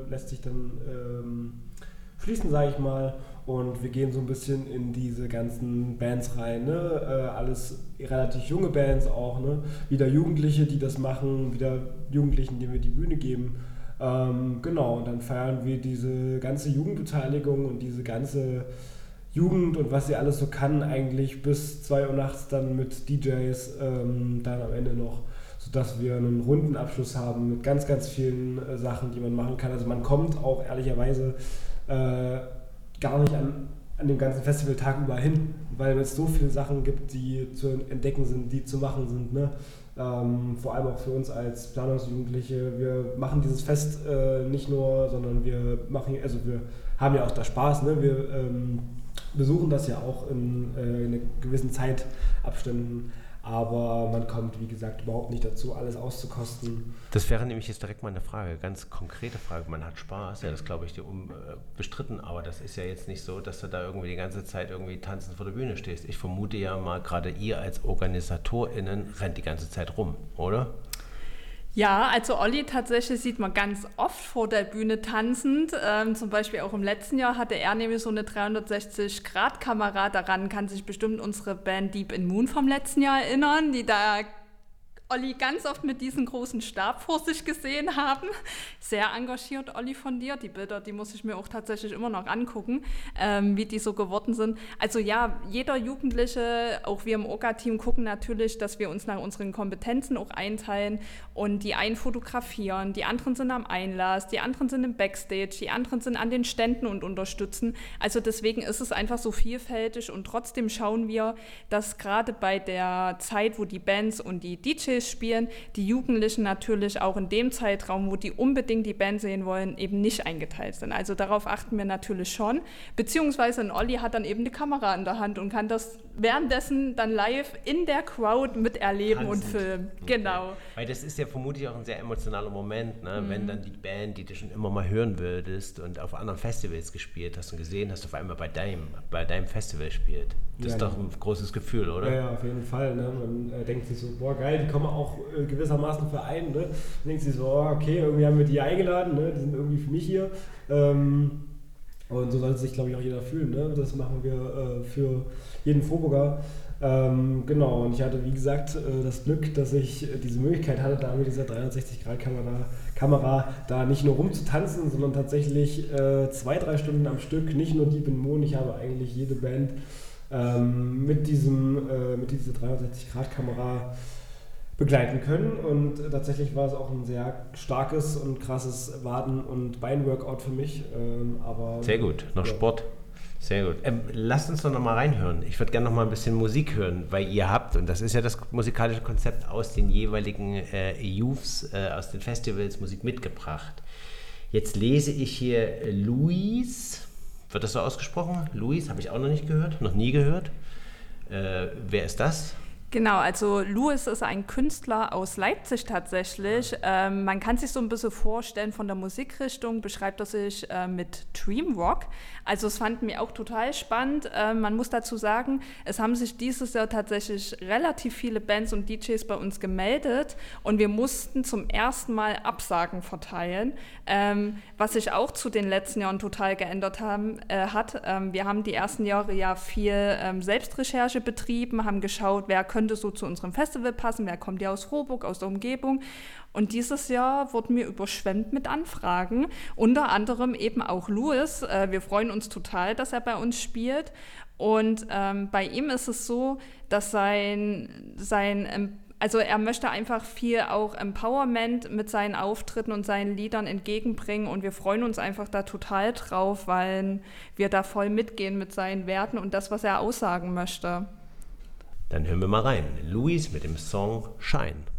lässt sich dann fließen, sage ich mal. Und wir gehen so ein bisschen in diese ganzen Bands rein, ne? Alles relativ junge Bands auch, ne? Wieder Jugendliche, die das machen, wieder Jugendlichen, denen wir die Bühne geben. Genau, und dann feiern wir diese ganze Jugendbeteiligung und diese ganze Jugend und was sie alles so kann, eigentlich bis 2 Uhr nachts dann mit DJs, dann am Ende noch, sodass wir einen runden Abschluss haben mit ganz, ganz vielen Sachen, die man machen kann. Also man kommt auch ehrlicherweise gar nicht an dem ganzen Festivaltag über hin, weil es so viele Sachen gibt, die zu entdecken sind, die zu machen sind, ne? Vor allem auch für uns als Planungsjugendliche. Wir machen dieses Fest nicht nur, sondern wir haben ja auch da Spaß, ne? Wir besuchen das ja auch in gewissen Zeitabständen, aber man kommt, wie gesagt, überhaupt nicht dazu, alles auszukosten. Das wäre nämlich jetzt direkt mal eine Frage, ganz konkrete Frage. Man hat Spaß, ja, das glaube ich dir bestritten, aber das ist ja jetzt nicht so, dass du da irgendwie die ganze Zeit irgendwie tanzend vor der Bühne stehst. Ich vermute ja mal, gerade ihr als OrganisatorInnen rennt die ganze Zeit rum, oder? Ja, also Olli tatsächlich sieht man ganz oft vor der Bühne tanzend. Zum Beispiel auch im letzten Jahr hatte er nämlich so eine 360-Grad-Kamera. Daran kann sich bestimmt unsere Band Deep in Moon vom letzten Jahr erinnern, die da Olli ganz oft mit diesem großen Stab vor sich gesehen haben. Sehr engagiert, Olli, von dir. Die Bilder, die muss ich mir auch tatsächlich immer noch angucken, wie die so geworden sind. Also ja, jeder Jugendliche, auch wir im Orga-Team, gucken natürlich, dass wir uns nach unseren Kompetenzen auch einteilen und die einen fotografieren, die anderen sind am Einlass, die anderen sind im Backstage, die anderen sind an den Ständen und unterstützen. Also deswegen ist es einfach so vielfältig und trotzdem schauen wir, dass gerade bei der Zeit, wo die Bands und die DJs spielen, die Jugendlichen natürlich auch in dem Zeitraum, wo die unbedingt die Band sehen wollen, eben nicht eingeteilt sind. Also darauf achten wir natürlich schon, beziehungsweise ein Olli hat dann eben die Kamera in der Hand und kann das währenddessen dann live in der Crowd miterleben und filmen. Okay. Genau. Weil das ist ja vermutlich auch ein sehr emotionaler Moment, ne? Wenn dann die Band, die du schon immer mal hören würdest und auf anderen Festivals gespielt hast und gesehen hast, auf einmal bei deinem Festival spielt. Das ist doch ein großes Gefühl, oder? Ja, auf jeden Fall. Ne? Man denkt sich so, boah geil, die kommen auch gewissermaßen für einen. Ne? Man denkt sich so, okay, irgendwie haben wir die eingeladen, ne? Die sind irgendwie für mich hier. Und so sollte sich, glaube ich, auch jeder fühlen. Ne? Das machen wir für jeden Vorburger. Genau, und ich hatte, wie gesagt, das Glück, dass ich diese Möglichkeit hatte, da mit dieser 360-Grad-Kamera da nicht nur rumzutanzen, sondern tatsächlich 2-3 Stunden am Stück, nicht nur Deep in Moon, ich habe eigentlich jede Band mit dieser 360-Grad-Kamera begleiten können und tatsächlich war es auch ein sehr starkes und krasses Waden- und Beinworkout für mich. Aber sehr gut, noch ja. Sport. Sehr gut. Lasst uns doch noch mal reinhören. Ich würde gerne noch mal ein bisschen Musik hören, weil ihr habt, und das ist ja das musikalische Konzept, aus den jeweiligen Youths, aus den Festivals Musik mitgebracht. Jetzt lese ich hier Luis. Wird das so ausgesprochen? Luis, habe ich auch noch nicht gehört, noch nie gehört. Wer ist das? Genau, also Louis ist ein Künstler aus Leipzig tatsächlich. Man kann sich so ein bisschen vorstellen, von der Musikrichtung beschreibt er sich mit Dreamrock. Also das fanden wir auch total spannend. Man muss dazu sagen, es haben sich dieses Jahr tatsächlich relativ viele Bands und DJs bei uns gemeldet und wir mussten zum ersten Mal Absagen verteilen, was sich auch zu den letzten Jahren total geändert hat. Wir haben die ersten Jahre ja viel Selbstrecherche betrieben, haben geschaut, wer könnte so zu unserem Festival passen, wer kommt ja aus Frohburg, aus der Umgebung. Und dieses Jahr wurden wir überschwemmt mit Anfragen, unter anderem eben auch Louis. Wir freuen uns total, dass er bei uns spielt. Und bei ihm ist es so, dass also er möchte einfach viel auch Empowerment mit seinen Auftritten und seinen Liedern entgegenbringen und wir freuen uns einfach da total drauf, weil wir da voll mitgehen mit seinen Werten und das, was er aussagen möchte. Dann hören wir mal rein. Louis mit dem Song Shine.